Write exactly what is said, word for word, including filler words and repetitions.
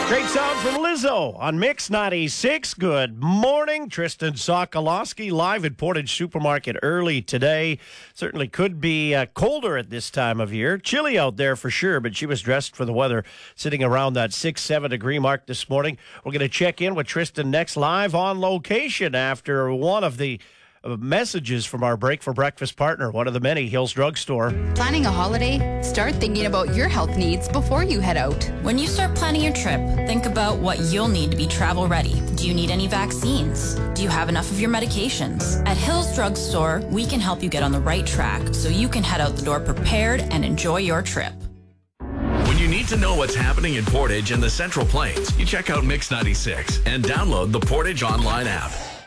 Great sound from Lizzo on Mix ninety-six. Good morning. Tristan Sokolowski live at Portage Supermarket early today. Certainly could be uh, colder at this time of year. Chilly out there for sure, but she was dressed for the weather, sitting around that six, seven degree mark this morning. We're going to check in with Tristan next live on location after one of the messages from our Break for Breakfast partner, one of the many, Hills Drugstore. Planning a holiday? Start thinking about your health needs before you head out. When you start planning your trip, think about what you'll need to be travel ready. Do you need any vaccines? Do you have enough of your medications? At Hills Drugstore, we can help you get on the right track so you can head out the door prepared and enjoy your trip. When you need to know what's happening in Portage and the Central Plains, you check out Mix ninety-six and download the Portage online app.